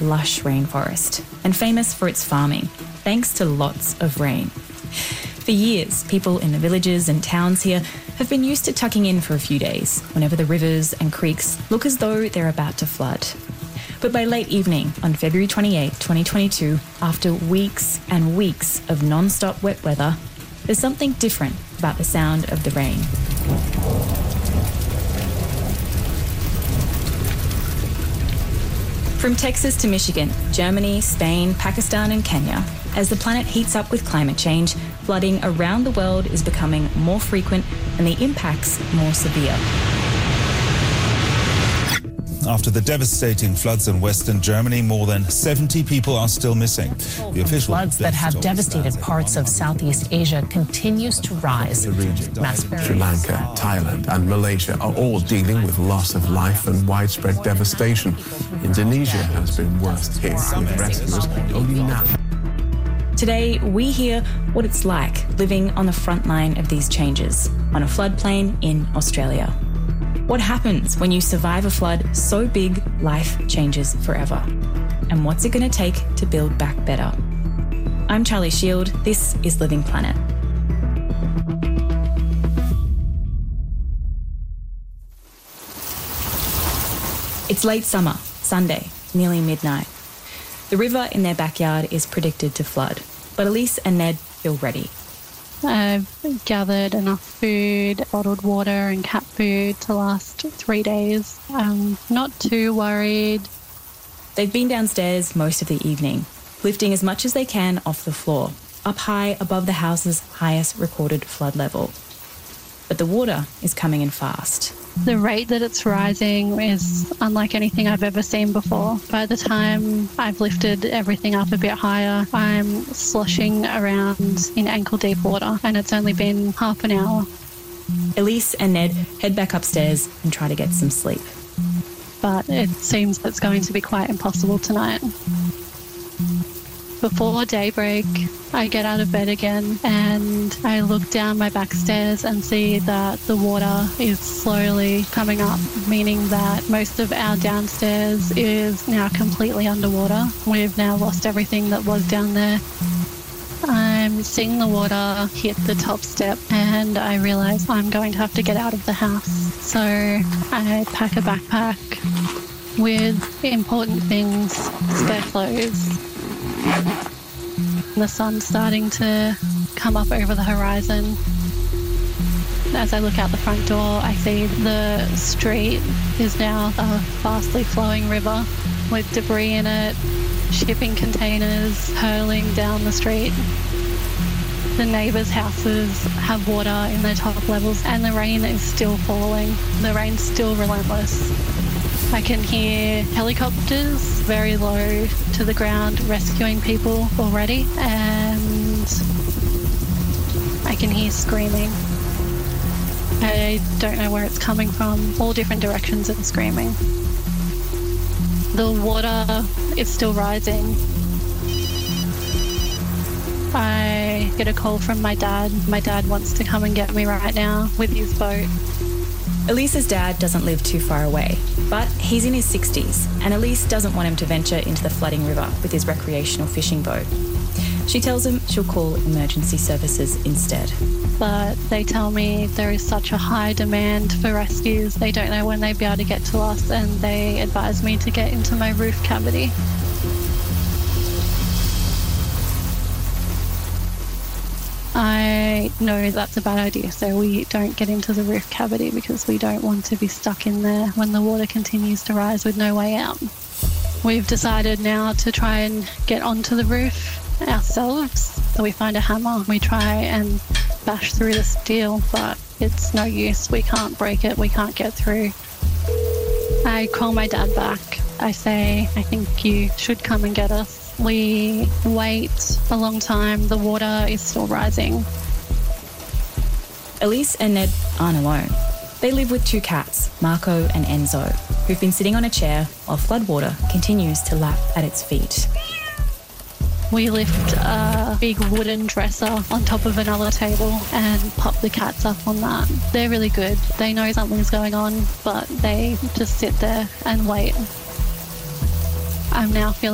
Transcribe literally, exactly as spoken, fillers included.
lush rainforest and famous for its farming, thanks to lots of rain. For years, people in the villages and towns here have been used to tucking in for a few days whenever the rivers and creeks look as though they're about to flood. But by late evening on February twenty-eighth, twenty twenty-two, after weeks and weeks of non-stop wet weather, there's something different about the sound of the rain. From Texas to Michigan, Germany, Spain, Pakistan and Kenya, as the planet heats up with climate change, flooding around the world is becoming more frequent and the impacts more severe. After the devastating floods in western Germany, more than seventy people are still missing. The official floods that have devastated parts of Southeast Asia continues to rise. The region, Sri Lanka, Thailand and Malaysia are all dealing with loss of life and widespread devastation. Indonesia has been worst hit, with rescuers only now. Today, we hear what it's like living on the front line of these changes on a floodplain in Australia. What happens when you survive a flood so big, life changes forever? And what's it going to take to build back better? I'm Charlie Shield. This is Living Planet. It's late summer, Sunday, nearly midnight. The river in their backyard is predicted to flood, but Elise and Ned feel ready. I've gathered enough food, bottled water and cat food to last three days. I'm not too worried. They've been downstairs most of the evening, lifting as much as they can off the floor, up high above the house's highest recorded flood level. But the water is coming in fast. The rate that it's rising is unlike anything I've ever seen before. By the time I've lifted everything up a bit higher, I'm sloshing around in ankle-deep water, and it's only been half an hour. Elise and Ned head back upstairs and try to get some sleep. But it seems it's going to be quite impossible tonight. Before daybreak, I get out of bed again and I look down my back stairs and see that the water is slowly coming up, meaning that most of our downstairs is now completely underwater. We've now lost everything that was down there. I'm seeing the water hit the top step and I realise I'm going to have to get out of the house. So I pack a backpack with important things, spare clothes. The sun's starting to come up over the horizon. As I look out the front door, I see the street is now a fastly flowing river with debris in it, shipping containers hurling down the street. The neighbours' houses have water in their top levels and the rain is still falling. The rain's still relentless. I can hear helicopters very low to the ground rescuing people already, and I can hear screaming. I don't know where it's coming from, all different directions of screaming. The water is still rising. I get a call from my dad. My dad wants to come and get me right now with his boat. Elise's dad doesn't live too far away, but he's in his sixties and Elise doesn't want him to venture into the flooding river with his recreational fishing boat. She tells him she'll call emergency services instead. But they tell me there is such a high demand for rescues. They don't know when they'll be able to get to us and they advise me to get into my roof cavity. I know that's a bad idea, so we don't get into the roof cavity because we don't want to be stuck in there when the water continues to rise with no way out. We've decided now to try and get onto the roof ourselves. So we find a hammer, we try and bash through the steel, but it's no use. We can't break it, we can't get through. I call my dad back. I say, I think you should come and get us. We wait a long time. The water is still rising. Elise and Ned aren't alone. They live with two cats, Marco and Enzo, who've been sitting on a chair while floodwater continues to lap at its feet. We lift a big wooden dresser on top of another table and pop the cats up on that. They're really good. They know something's going on, but they just sit there and wait. I'm now feeling